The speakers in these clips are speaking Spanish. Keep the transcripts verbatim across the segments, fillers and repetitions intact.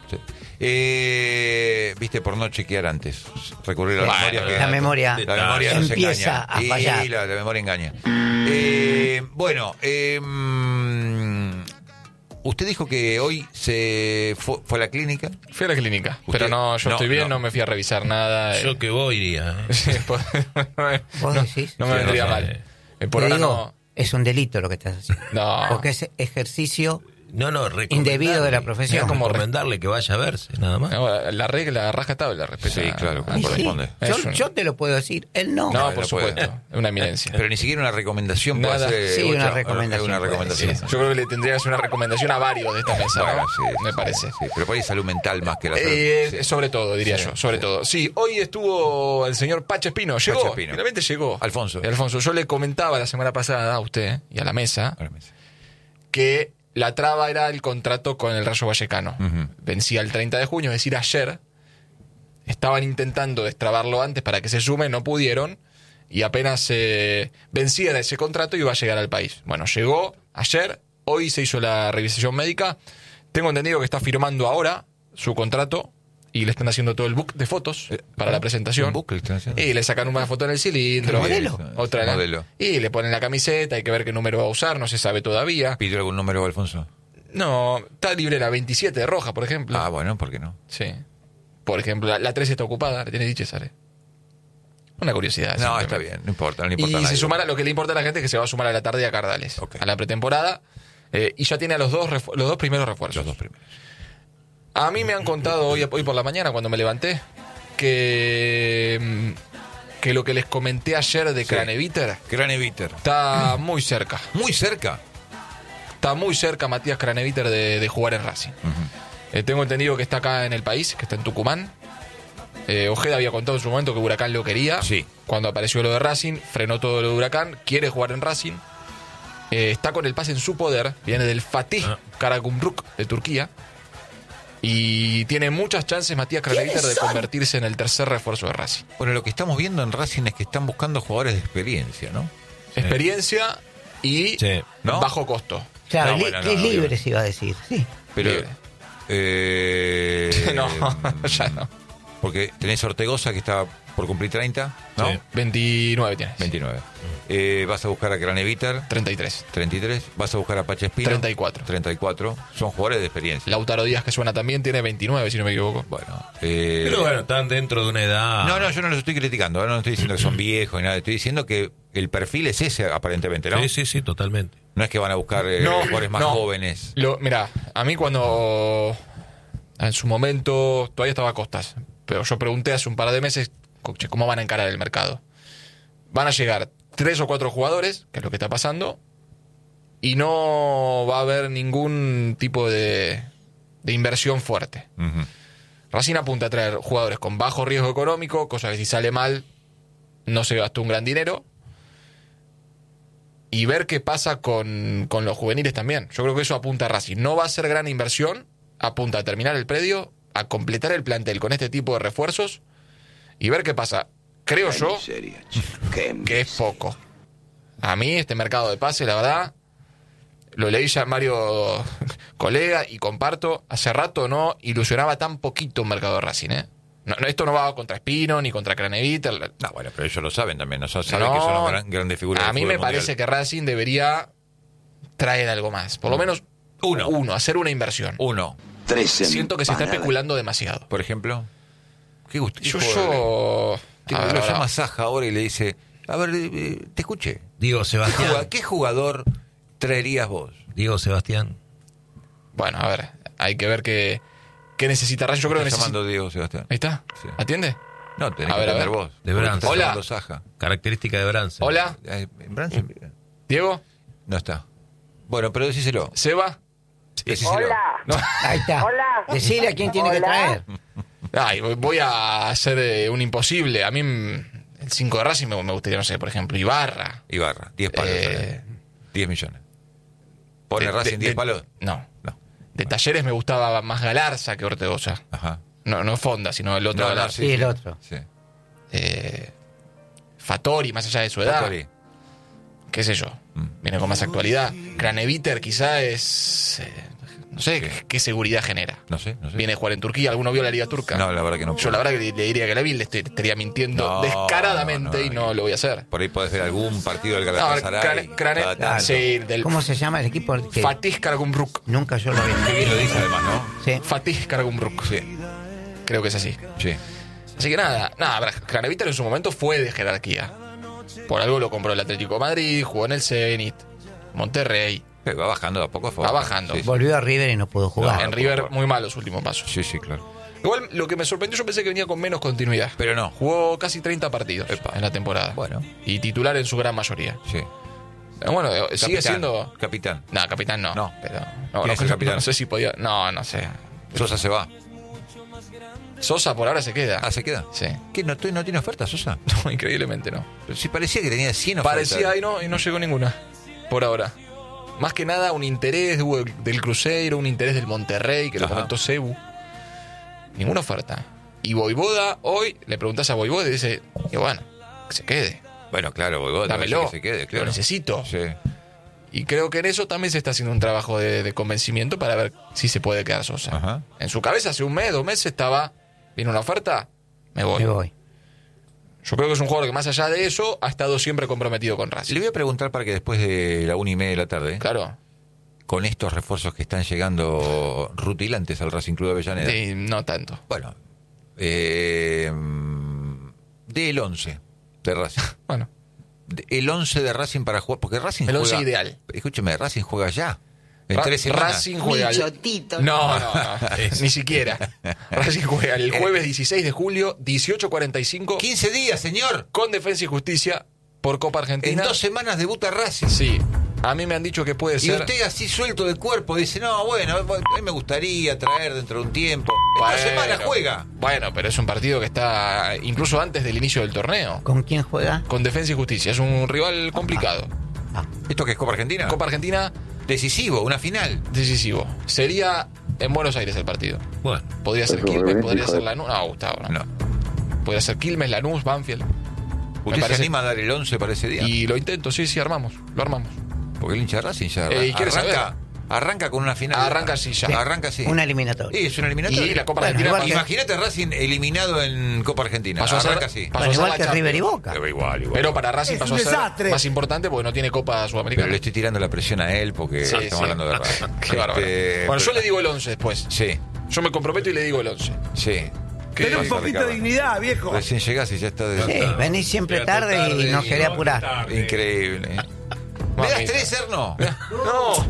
Sí. Eh, Viste, por no chequear antes. Recurrir a la Bueno, memoria. Que la memoria la memoria nos empieza engaña. a fallar. Y la, la memoria engaña. Eh, bueno, eh, usted dijo que hoy se fue, fue a la clínica. Fui a la clínica, Usted- pero no, yo no, estoy bien, no. no. me fui a revisar nada. Yo eh. que voy iría. ¿eh? Sí, pues, no, me- ¿Vos no- decís? no me Sí, vendría no sé. mal. Eh, por Te ahora digo, no. es un delito lo que estás haciendo. No. Porque es ejercicio No, no, recomendarle. indebido de la profesión. Es como recomendarle que vaya a verse, nada más. No, la regla, la raja tabla, respeta. Sí, claro, como Y sí, corresponde. yo, Es un- yo te lo puedo decir, él no. No, No, por no puede. supuesto. Es una eminencia. Pero ni siquiera una recomendación puede Nada. hacer. Sí, Bocha, una recomendación Una puede recomendación. Sí, yo creo que le tendría que hacer una recomendación a varios de esta mesa, Bueno, ¿no? sí, me sí, parece. Sí, pero por ahí salud mental más que la salud. Eh, Sí. Sobre todo, diría Sí, yo, sobre sí. todo. Sí, hoy estuvo el señor Pacho Espino. Llegó, Pacho Espino. finalmente llegó. Alfonso. Alfonso, yo le comentaba la semana pasada a usted y a la mesa Ahora me dice. que la traba era el contrato con el Rayo Vallecano. Ujú. Vencía el treinta de junio, es decir, ayer. Estaban intentando destrabarlo antes para que se sume, no pudieron. Y apenas eh, venciera ese contrato iba a llegar al país. Bueno, llegó ayer, hoy se hizo la revisación médica. Tengo entendido que está firmando ahora su contrato y le están haciendo todo el book de fotos Eh, para la presentación. ¿un book le están haciendo? Y le sacan una foto en el cilindro. ¿Qué modelo? Otra en la- Modelo. Y le ponen la camiseta, hay que ver qué número va a usar, no se sabe todavía. ¿Pidió algún número, Alfonso? No, está libre la veintisiete de roja, por ejemplo. Ah, bueno, ¿por qué no? Sí. Por ejemplo, la, la tres está ocupada, la tiene dicha, Sare. Una curiosidad. No, simplemente. está bien, no importa, no le importa Y a nadie. se sumará, lo que le importa a la gente es que se va a sumar a la tarde a Cardales, Ok. a la pretemporada, eh, y ya tiene a los dos refu- los dos primeros refuerzos. Los dos primeros. A mí me han contado hoy, hoy por la mañana, cuando me levanté, que, mm, que lo que les comenté ayer de Sí. Craneviter Craneviter. está muy cerca. Muy cerca. Está muy cerca Matías Craneviter de, de jugar en Racing. Eh, tengo entendido que está acá en el país, que está en Tucumán. Eh, Ojeda había contado en su momento que Huracán lo quería. Sí. Cuando apareció lo de Racing, frenó todo lo de Huracán, quiere jugar en Racing. Eh, está con el pase en su poder, viene del Fatih Ah. Karagümrük de Turquía. Y tiene muchas chances Matías Craneviter de convertirse en el tercer refuerzo de Racing. Bueno, lo que estamos viendo en Racing es que están buscando jugadores de experiencia, ¿no? Experiencia y Sí. ¿No? bajo costo. Claro, No, li- bueno, no, que es no, libre, digo. se iba a decir. Sí. Pero. Libre. Eh, no, ya no. Porque tenés Ortegoza que está por cumplir treinta, ¿no? Sí. veintinueve tienes. veintinueve. Eh, vas a buscar a Craneviter, treinta y tres. treinta y tres. Vas a buscar a Pache Espino, treinta y cuatro. treinta y cuatro. Son jugadores de experiencia. Lautaro Díaz, que suena también, tiene veintinueve, si no me equivoco. Bueno. eh, Pero bueno, están dentro de una edad. No, no, yo no los estoy criticando. Ahora no estoy diciendo que son viejos ni nada. Estoy diciendo que el perfil es ese, aparentemente, ¿no? Sí, sí, sí, totalmente. No es que van a buscar eh, No, jugadores más no. jóvenes. Lo, mira, a mí cuando en su momento todavía estaba Costas, pero yo pregunté hace un par de meses, "Che, ¿cómo van a encarar el mercado? Van a llegar tres o cuatro jugadores, que es lo que está pasando, y no va a haber ningún tipo de, de inversión fuerte. Ujú. Racing apunta a traer jugadores con bajo riesgo económico, cosa que si sale mal no se gastó un gran dinero. Y ver qué pasa con, con los juveniles también. Yo creo que eso apunta a Racing. No va a ser gran inversión, apunta a terminar el predio, a completar el plantel con este tipo de refuerzos y ver qué pasa. Creo yo que es poco. A mí este mercado de pase, la verdad, lo leí ya en Mario colega y comparto, hace rato no ilusionaba tan poquito un mercado de Racing, ¿eh? No, no, esto no va contra Espino ni contra Craneviter. No, bueno, pero ellos lo saben también. No saben No, que son gran- grandes figuras. a del mí fútbol me parece mundial. que Racing debería traer algo más. Por lo menos Uno. uno hacer una inversión. Uno, Siento que se está especulando demasiado. por ejemplo. ¿Qué gusto? Yo, hijo yo... de- a ver, lo ahora- llama Saja ahora y le dice: A ver, eh, te escuché. Diego ¿Qué Sebastián. jugador, ¿Qué jugador traerías vos? Diego Sebastián. Bueno, a ver, hay que ver qué, qué necesita Racing. Yo creo que Está necesita... llamando Diego Sebastián. Ahí está. Sí. ¿Atiende? No, tenés A que ver, a atender ver. vos. De porque Brance. te está Hola. llamando Saja. Característica de Brance. Hola, Eh, ¿En Brance? Diego, No está. Bueno, pero decíselo. Seba. Decíselo. Hola. Ahí está. Hola. Decirle a quién tiene que Hola. traer. Ay, voy- voy a hacer eh, un imposible. A mí mm, el cinco de Racing me, me gustaría, no sé, por ejemplo, Ibarra. Ibarra, diez palos. Eh, sale. diez millones. ¿Pone De- Racing de- diez de- palos? No. No. De Talleres me gustaba más Galarza que Ortegoza. Ajá. No, no Fonda, sino el otro No, no, Galarza. Sí, el otro. Sí. Eh, Fattori, más allá de su edad. Fattori. Qué sé yo. Mm. Viene con más actualidad. Craneviter quizá es... eh, No sé Sí. qué, qué seguridad genera. No sé, no sé. Viene a jugar en Turquía. ¿Alguno vio la Liga Turca? No, la verdad que no. Yo la verdad que le diría que la vi, le estoy- estaría mintiendo No, descaradamente no, y no lo voy a hacer. Por ahí podés ver algún partido del No, Galatasaray. Crane- Crane- cada tanto. sí, del ¿Cómo se llama el equipo? Que Fatih Karagümrük. nunca yo lo Qué vi. bien lo dice además, ¿no? Sí. Fatih Karagümrük. Sí, Creo que es así. sí. Así que nada, nada, Craneviter en su momento fue de jerarquía. Por algo lo compró el Atlético de Madrid, jugó en el Zenit, Monterrey, Pero va bajando de a poco a favor. Va bajando. Sí, sí. Volvió a River y no pudo jugar. en River muy mal los últimos pasos. Sí, sí, claro. Igual lo que me sorprendió, yo pensé que venía con menos continuidad. Pero no. Jugó casi treinta partidos Epa. en la temporada. Bueno. Y titular en su gran mayoría. Sí. Pero bueno, eh, sigue Capitán, siendo... Capitán. No, capitán no. No. Pero, ¿Quién no, no, es el no, capitán? no sé si podía... No, no sé. Sosa se va. Sosa por ahora se queda. Ah, ¿se queda? Sí. ¿Qué? ¿No, no tiene oferta, Sosa? No, increíblemente no. Pero sí parecía que tenía cien ofertas. Parecía y no, y no llegó ninguna. Por ahora. Más que nada un interés del, del Cruzeiro, un interés del Monterrey, que lo Ajá. comentó Cebu. Ninguna oferta. Y Voivoda, hoy le preguntás a Voivoda y dice, y bueno, que se quede. Bueno, claro, Boigó, Dámelo. que se quede, claro. Lo necesito. Sí. Y creo que en eso también se está haciendo un trabajo de, de convencimiento para ver si se puede quedar Sosa. Ajá. En su cabeza hace un mes, dos meses estaba, viene una oferta, me voy. Me voy. Yo creo que es un jugador que más allá de eso ha estado siempre comprometido con Racing. Le voy a preguntar para que después de la una y media de la tarde, Claro. con estos refuerzos que están llegando rutilantes al Racing Club de Avellaneda. Sí, no tanto. Bueno, eh, del once de Racing. Bueno, De- El once de Racing para jugar, porque Racing El juega... once ideal. Escúcheme, Racing juega ya. En Ra- tres semanas. Racing juega. Mi el- chotito. No, no, no, ni siquiera. Racing juega el jueves dieciséis de julio, dieciocho cuarenta y cinco, quince días, señor. con Defensa y Justicia por Copa En Argentina. dos semanas debuta Racing. Sí, a mí me han dicho que puede Y ser. usted así suelto de cuerpo dice, no, bueno, a mí me gustaría traer dentro de un tiempo. En Bueno, dos semanas juega. Bueno, pero es un partido que está incluso antes del inicio del torneo. ¿Con quién juega? Con Defensa y Justicia. Es un rival complicado. Ah, ¿Esto que es Copa Argentina? Copa Argentina, Decisivo, una final. decisivo. Sería en Buenos Aires el partido. Bueno, Podría ser Quilmes, podría ser Lanús. No, Gustavo, no. No. Podría ser Quilmes, Lanús, Banfield. ¿Usted se parece- anima a dar el once para ese día? Y lo intento, sí, sí, armamos. Lo armamos. Porque el hincha de Racing ya Eh, ¿y quiere arranca, saber? arranca con una final. Arranca así ya. Arranca así. una eliminatoria. Sí, es una eliminatoria. Y la Copa Bueno, Argentina igual pasó- que- Imagínate Racing eliminado en Copa Argentina. pasó a ser- Arranca así. pasó Bueno, a ser igual la que Champions. River y Boca. Pero igual, igual. Pero para Racing Es pasó un a ser desastre. más importante porque no tiene Copa Pero Sudamericana. le estoy tirando la presión a él porque Sí, estamos sí. hablando de Racing. Qué bárbaro. Este, Bueno, yo pero- le digo el once después. Sí, Yo me comprometo y le digo el once. sí. ¿Qué Ten un pasa, poquito de Ricardo? dignidad, viejo. Recién llegás y ya está de... Sí, venís siempre Llegate tarde, tarde y nos y quería no apurar. tarde. Increíble. ¿Me das Mamita. tres, Erno? No.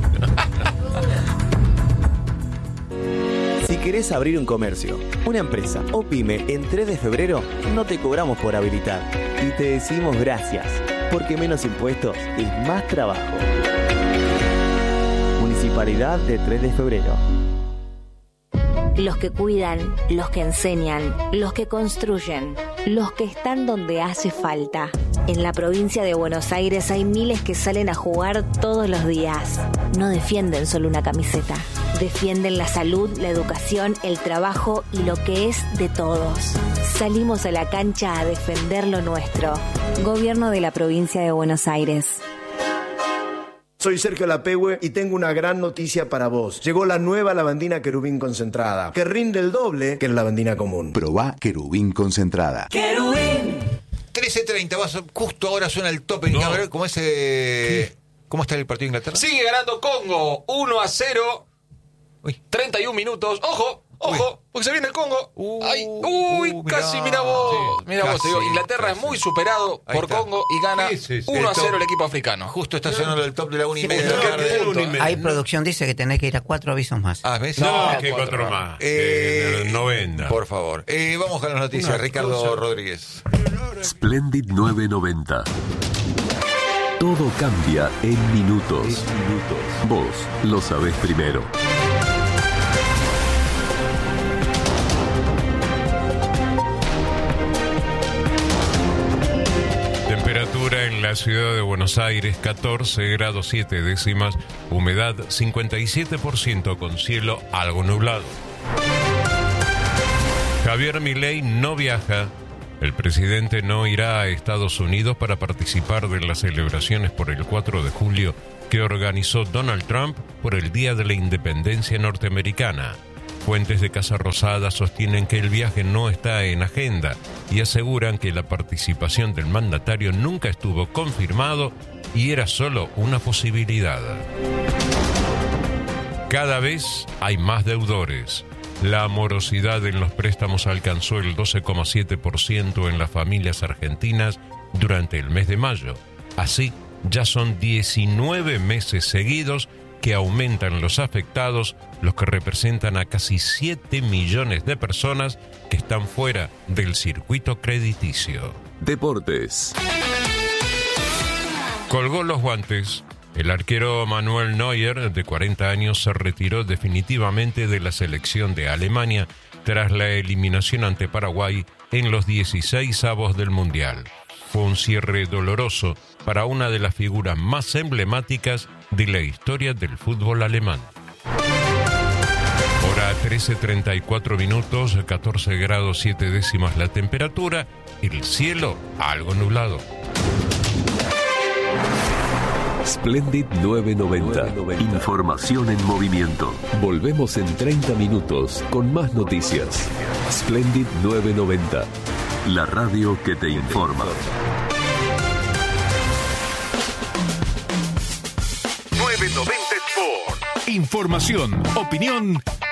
Si querés abrir un comercio, una empresa o pyme en tres de febrero, no te cobramos por habilitar. Y te decimos gracias, porque menos impuestos es más trabajo. Municipalidad de tres de febrero. Los que cuidan, los que enseñan, los que construyen, los que están donde hace falta. En la provincia de Buenos Aires hay miles que salen a jugar todos los días. No defienden solo una camiseta. Defienden la salud, la educación, el trabajo y lo que es de todos. Salimos a la cancha a defender lo nuestro. Gobierno de la provincia de Buenos Aires. Soy Sergio Lapehue y tengo una gran noticia para vos. Llegó la nueva lavandina querubín concentrada, que rinde el doble que la lavandina común. Probá querubín concentrada. trece treinta, vas, justo ahora suena el tope. No. A ver, ¿cómo, es, eh, ¿Cómo está el partido de Inglaterra? Sigue ganando Congo uno a cero. Uy. treinta y un minutos. Ojo, ojo, porque se viene el Congo. Uh, Ay, uy, uh, mirá. casi, mira vos. Sí, Mira vos, te digo, casi, Inglaterra casi. es muy superado Ahí por está. Congo y gana Sí, sí, sí. uno a El cero top. el equipo africano. Justo está sonando el top de la una y Sí, media de la justo. tarde. Una y media. Hay producción, dice que tenés que ir a cuatro avisos más. Ah, ¿ves? No, No, que cuatro cuatro más. más. Eh, que no venda. Por favor. Eh, vamos con las noticias. Una Ricardo cosa. Rodríguez. Splendid nueve noventa. Todo cambia en minutos. Vos lo sabés primero. Temperatura en la ciudad de Buenos Aires, catorce grados siete décimas, humedad cincuenta y siete por ciento con cielo algo nublado. Javier Milei no viaja, El presidente no irá a Estados Unidos para participar de las celebraciones por el cuatro de julio que organizó Donald Trump por el Día de la Independencia norteamericana. Fuentes de Casa Rosada sostienen que el viaje no está en agenda y aseguran que la participación del mandatario nunca estuvo confirmado y era solo una posibilidad. Cada vez hay más deudores. La morosidad en los préstamos alcanzó el doce coma siete por ciento en las familias argentinas durante el mes de mayo. Así, ya son diecinueve meses seguidos que aumentan los afectados, los que representan a casi siete millones de personas que están fuera del circuito crediticio. Deportes. Colgó los guantes. El arquero Manuel Neuer, de cuarenta años, se retiró definitivamente de la selección de Alemania tras la eliminación ante Paraguay en los dieciseisavos del Mundial. Fue un cierre doloroso para una de las figuras más emblemáticas de la historia del fútbol alemán. Hora trece treinta y cuatro minutos, catorce grados siete décimas la temperatura, el cielo algo nublado. Splendid novecientos noventa. Información en movimiento. Volvemos en treinta minutos con más noticias. Splendid novecientos noventa. La radio que te informa. novecientos noventa Sport. Información, opinión